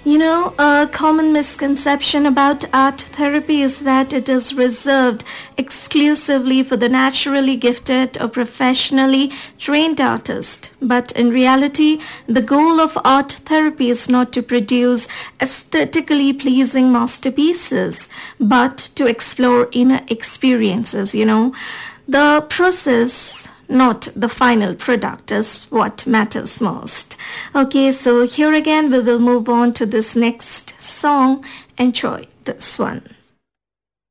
A common misconception about art therapy is that it is reserved exclusively for the naturally gifted or professionally trained artist. But in reality, the goal of art therapy is not to produce aesthetically pleasing masterpieces, but to explore inner experiences. The process, not the final product, is what matters most. Okay, so here again we will move on to this next song. Enjoy this one.